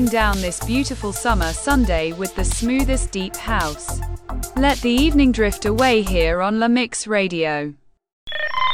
winding down this beautiful summer Sunday with the smoothest deep house. Let the evening drift away here on La Mix Radio.